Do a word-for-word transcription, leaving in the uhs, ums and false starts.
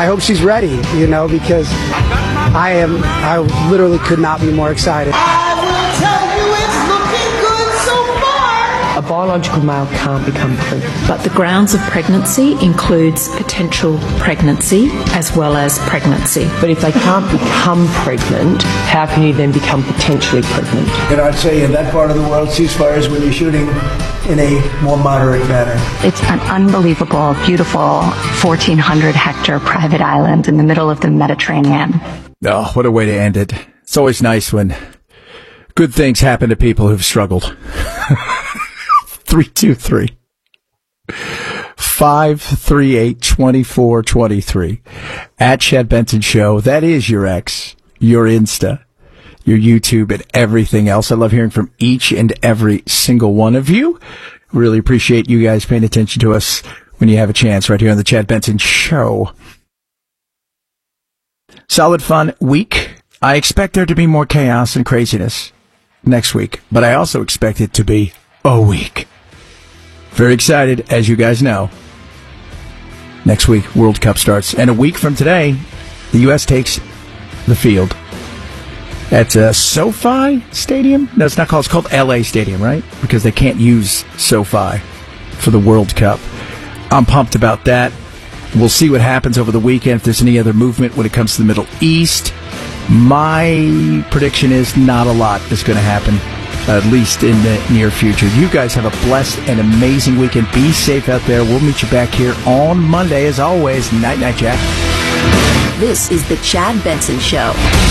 I hope she's ready, you know, because I am, I literally could not be more excited. I will tell you it's looking good so far. A biological male can't become pregnant. But the grounds of pregnancy includes potential pregnancy as well as pregnancy. But if they can't become pregnant, how can you then become potentially pregnant? And I'd say in that part of the world, ceasefires when you're shooting in a more moderate manner. It's an unbelievable, beautiful fourteen hundred hectare private island in the middle of the Mediterranean. Oh, what a way to end it. It's always nice when good things happen to people who've struggled. three two three, five three eight, two four two three. At Chad Benson Show. That is your X, your Insta, your YouTube, and everything else. I love hearing from each and every single one of you. Really appreciate you guys paying attention to us when you have a chance right here on the Chad Benson Show. Solid fun week. I expect there to be more chaos and craziness next week, but I also expect it to be a week. Very excited, as you guys know. Next week, World Cup starts, and a week from today, the U S takes the field at uh, SoFi Stadium. No, it's not called. It's called L A Stadium, right? Because they can't use SoFi for the World Cup. I'm pumped about that. We'll see what happens over the weekend, if there's any other movement when it comes to the Middle East. My prediction is not a lot is going to happen, at least in the near future. You guys have a blessed and amazing weekend. Be safe out there. We'll meet you back here on Monday, as always. Night, night, Jack. This is the Chad Benson Show.